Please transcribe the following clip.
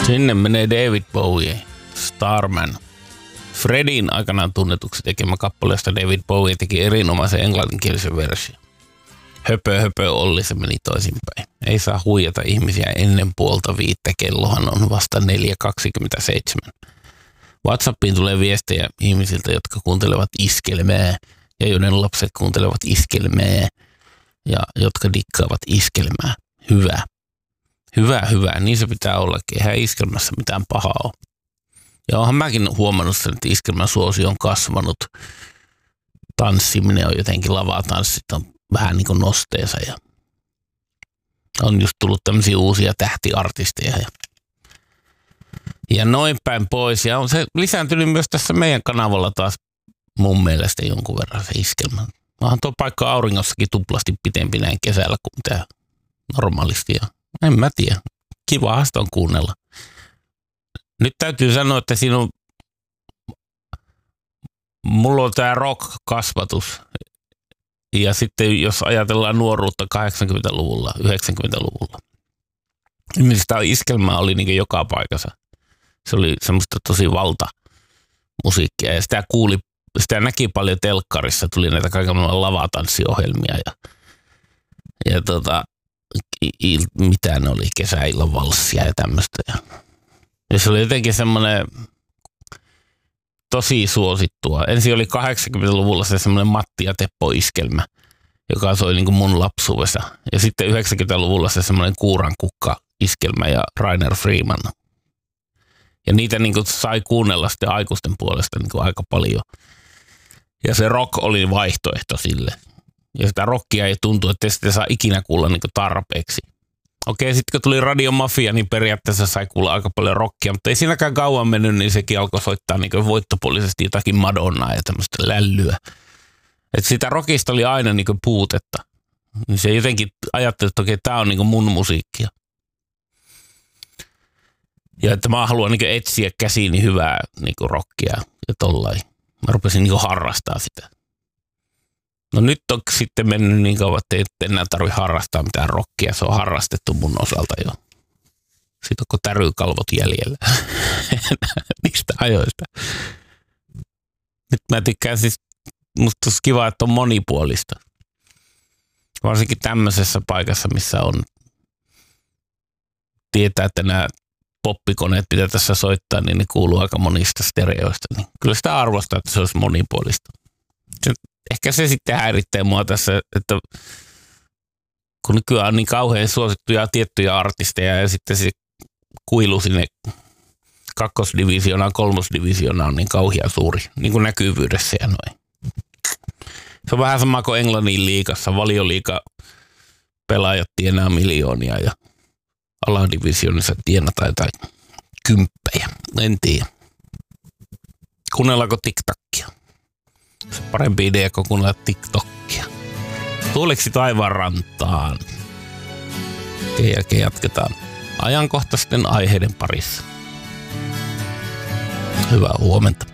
Sinne menee David Bowie, Starman. Fredin aikanaan tunnetuksi tekemä kappaleesta David Bowie teki erinomaisen englanninkielisen version. Höpö Olli, se meni toisinpäin. Ei saa huijata ihmisiä ennen 4:30, kellohan on vasta 4:27. WhatsAppiin tulee viestejä ihmisiltä, jotka kuuntelevat iskelmää ja joiden lapset kuuntelevat iskelmää ja jotka dikkaavat iskelmää. Hyvä. Hyvä. Niin se pitää ollakin. Eihän iskelmässä mitään pahaa ole. Ja oonhan mäkin huomannut sen, että iskelmän suosio on kasvanut. Tanssiminen on jotenkin, lavatanssit on vähän niin kuin nosteessa ja on just tullut tämmöisiä uusia tähtiartisteja ja noin päin pois. Ja on se lisääntynyt myös tässä meidän kanavalla taas mun mielestä jonkun verran se iskelmä. Onhan tuo paikka auringossakin tuplasti pitempi näin kesällä kuin mitä normaalisti. Ja en mä tiedä. Kiva on kuunnella. Nyt täytyy sanoa, että siinä on, mulla on tää rock-kasvatus. Ja sitten jos ajatellaan nuoruutta 80-luvulla, 90-luvulla, niin sitä iskelmää oli niin joka paikassa. Se oli semmoista tosi valtamusiikkia ja sitä näki paljon telkkarissa, tuli näitä kaikenlaisia lavatanssiohjelmia ja mitä ne oli, kesäillan valssia ja tämmöistä. Ja se oli jotenkin semmoinen tosi suosittua. Ensin oli 80-luvulla se semmoinen Matti ja Teppo-iskelmä, joka soi niin kuin mun lapsuudessa. Ja sitten 90-luvulla se semmoinen Kuurankukka-iskelmä ja Rainer Freeman. Ja niitä niin kuin sai kuunnella sitten aikuisten puolesta niin kuin aika paljon. Ja se rock oli vaihtoehto sille. Ja sitä rockia ei tuntu, että sitä saa ikinä kuulla niin kuin tarpeeksi. Okei, sitten kun tuli Radio Mafia, niin periaatteessa sai kuulla aika paljon rockia, mutta ei siinäkään kauan mennyt, niin sekin alkoi soittaa niin kuin voittopuolisesti jotakin Madonnaa ja tämmöistä lällyä. Että sitä rockista oli aina niin kuin puutetta. Niin se jotenkin ajatteli, että okei, tää on niin kuin mun musiikkia. Ja että mä haluan niin kuin etsiä käsiini hyvää niin kuin rockia ja tollain. Mä rupesin niin kuin harrastaa sitä. No nyt on sitten mennyt niin kauan, että ei enää tarvitse harrastaa mitään rockia. Se on harrastettu mun osalta jo. Siitä onko tärykalvot jäljellä niistä ajoista. Nyt mä tykkään siis, musta olisi kiva, että on monipuolista. Varsinkin tämmöisessä paikassa, missä on, tietää, että nämä poppikoneet, mitä tässä soittaa, niin ne kuuluu aika monista stereoista. Niin kyllä sitä arvostaa, että se olisi monipuolista. Ehkä se sitten häiritsee mua tässä, että kun nykyään on niin kauhean suosittuja tiettyjä artisteja ja sitten se kuilu sinne kakkosdivisioonaan, kolmosdivisioonaan on niin kauhean suuri, niin kuin näkyvyydessä ja noin. Se on vähän sama kuin Englannin liigassa, Valioliiga pelaajat tienaa miljoonia ja aladivisioonissa tienataan jotain kymppejä, en tiedä. Kuunnellaanko TikTokia? Se on parempi idea kuin kuunnella TikTokia. Tuuliksi taivaan rantaan. Jälkeen jatketaan ajankohtaisten aiheiden parissa. Hyvää huomenta.